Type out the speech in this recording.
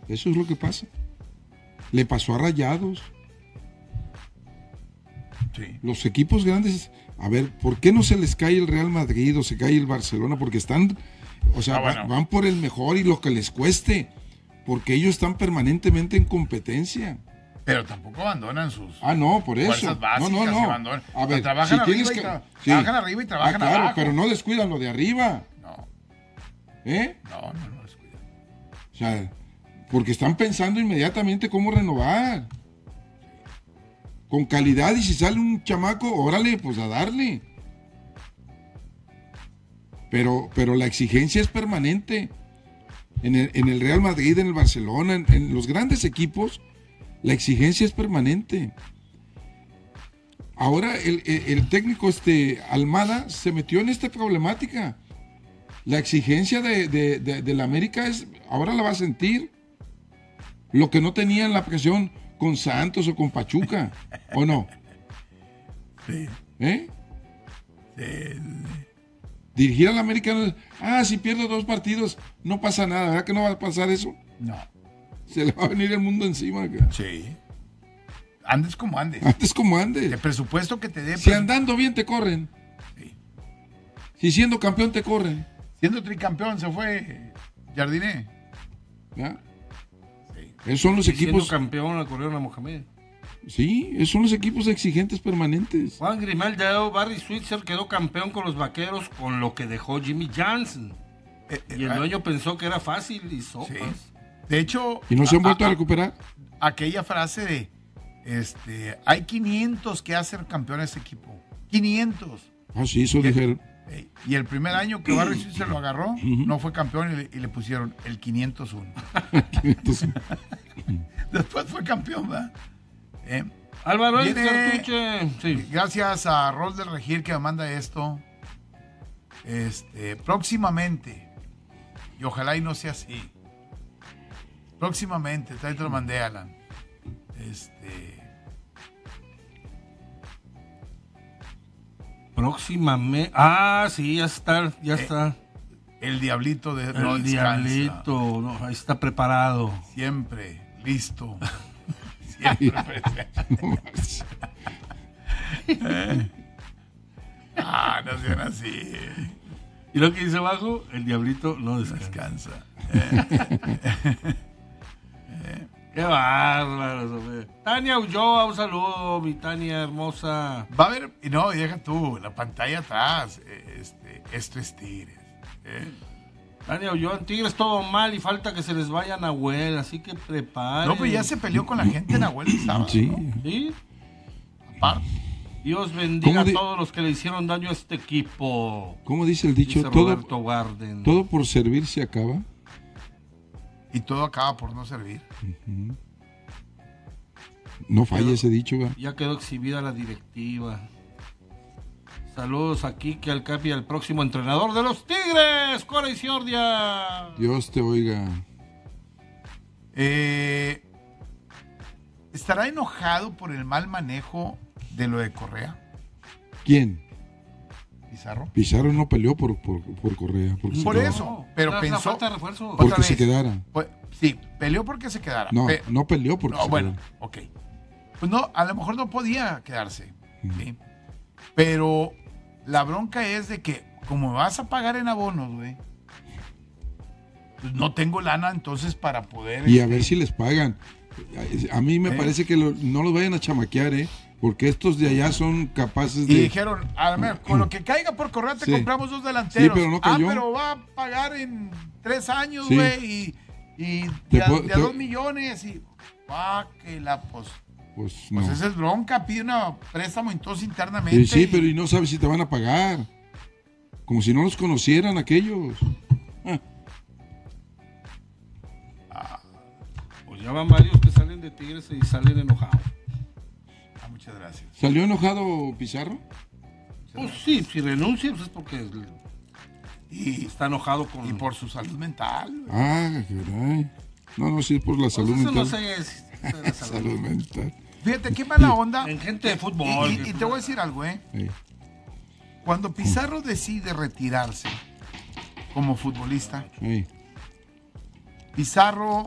Eso es lo que pasa. Le pasó a Rayados. Sí. Los equipos grandes, a ver, ¿por qué no se les cae el Real Madrid o se cae el Barcelona? Porque están, o sea, van por el mejor y lo que les cueste, porque ellos están permanentemente en competencia. Pero tampoco abandonan sus no, por eso. fuerzas básicas. No. A ver, trabajan, si arriba trabajan arriba y trabajan claro, abajo. pero no descuidan lo de arriba. No. ¿Eh? No descuidan. O sea, porque están pensando inmediatamente cómo renovar. Con calidad, y si sale un chamaco, órale, pues a darle. Pero la exigencia es permanente. En el Real Madrid, en el Barcelona, en los grandes equipos, la exigencia es permanente. Ahora el técnico Almada se metió en esta problemática. La exigencia de la América ahora la va a sentir. Lo que no tenía en la presión con Santos o con Pachuca, ¿o no? Sí. Sí. Dirigir al América, si pierdo 2 partidos, no pasa nada, ¿verdad que no va a pasar eso? No. Se le va a venir el mundo encima acá. Sí. Andes como andes. Antes como andes. El presupuesto que te dé. Si andando bien te corren. Sí. Si siendo campeón te corren. Siendo tricampeón se fue Jardiné. ¿Ya? Esos son los equipos. Siendo campeón la corrieron a Mohamed. Sí, esos son los equipos exigentes permanentes. Juan Grimaldo, Barry Switzer quedó campeón con los Vaqueros con lo que dejó Jimmy Johnson. Y el dueño pensó que era fácil y sopas. Sí. De hecho. ¿Y no se han vuelto a recuperar? Aquella frase de hay 500 que hacen campeón a este equipo. 500. Sí, eso dijeron. Y el primer año que Barry Switzer lo agarró, no fue campeón y le pusieron el 501. 501. Después fue campeón, ¿verdad? Álvaro, sí. Gracias a Rol del Regir que me manda esto. Próximamente, y ojalá y no sea así. Próximamente, te lo mandé, Alan. Próximamente. Sí, ya está. El diablito de no el descansa. Diablito, no, ahí está preparado. Siempre listo. Siempre presente. No sean así. ¿Y lo que dice abajo? El diablito no descansa. Qué bárbaro. Tania Ulloa, un saludo, mi Tania hermosa. Va a haber, y deja tú, la pantalla atrás, esto es Tigres. Tania Ulloa, en Tigres todo mal y falta que se les vaya Nahuel, así que preparen. No, pero ya se peleó con la gente Nahuel el sábado. Sí. ¿No? ¿Sí? Aparte. Dios bendiga a todos los que le hicieron daño a este equipo. ¿Cómo dice el dicho? Todo por servir se acaba. Y todo acaba por no servir. Uh-huh. No falla ese dicho, ¿verdad? Ya quedó exhibida la directiva. Saludos a Kike, al Capi, al próximo entrenador de los Tigres, Cora Isiordia. Dios te oiga. ¿Estará enojado por el mal manejo de lo de Correa? ¿Quién? Pizarro. Pizarro no peleó por Correa. Por eso, pero pensó. Falta de refuerzo. Porque se quedara. Sí, peleó porque se quedara. No peleó porque se bueno, quedara. ok. Pues no, a lo mejor no podía quedarse. ¿Sí? Pero la bronca es de que, como vas a pagar en abonos, güey, pues no tengo lana entonces para poder. Y a ver si les pagan. A mí me parece que no los vayan a chamaquear, porque estos de allá son capaces de. Y dijeron, a ver, con lo que caiga por Correa te compramos 2 delanteros. Sí, pero no cayó. Pero va a pagar en 3 años, güey, y de a 2 millones. Y que la Pues esa es bronca, pide un préstamo entonces internamente. Sí, pero y no sabes si te van a pagar. Como si no los conocieran aquellos. Pues ya van varios que salen de Tigres y salen enojados. Muchas gracias. ¿Salió enojado Pizarro? Pues sí, si renuncia, pues es porque está enojado con. Y por su salud mental. Caray. No, sí es por la salud mental. No sé si es salud mental. Fíjate, qué mala onda. En gente de fútbol. Y te voy a decir algo, Cuando Pizarro decide retirarse como futbolista, Pizarro